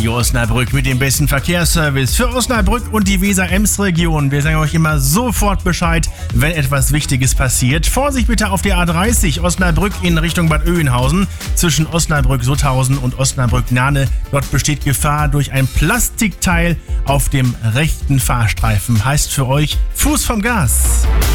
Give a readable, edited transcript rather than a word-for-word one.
Radio Osnabrück mit dem besten Verkehrsservice für Osnabrück und die Weser-Ems-Region. Wir sagen euch immer sofort Bescheid, wenn etwas Wichtiges passiert. Vorsicht bitte auf der A30 Osnabrück in Richtung Bad Oeynhausen zwischen Osnabrück-Sutthausen und Osnabrück-Nahne. Dort besteht Gefahr durch ein Plastikteil auf dem rechten Fahrstreifen. Heißt für euch Fuß vom Gas.